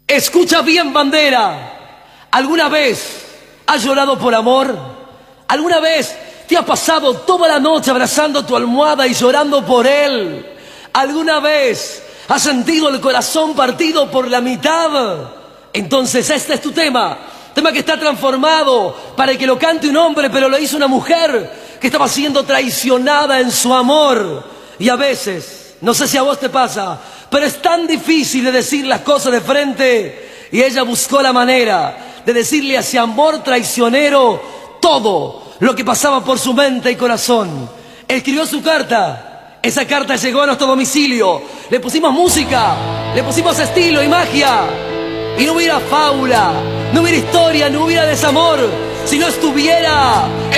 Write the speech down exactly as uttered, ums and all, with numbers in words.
Escucha bien, bandera. ¿Alguna vez has llorado por amor? ¿Alguna vez te has pasado toda la noche abrazando tu almohada y llorando por él? ¿Alguna vez has sentido el corazón partido por la mitad? Entonces este es tu tema. Tema que está transformado para que lo cante un hombre, pero lo hizo una mujer que estaba siendo traicionada en su amor. Y a veces, no sé si a vos te pasa, pero es tan difícil de decir las cosas de frente. Y ella buscó la manera de decirle a ese amor traicionero todo lo que pasaba por su mente y corazón. Escribió su carta. Esa carta llegó a nuestro domicilio. Le pusimos música, le pusimos estilo y magia. Y no hubiera fábula, no hubiera historia, no hubiera desamor si no estuviera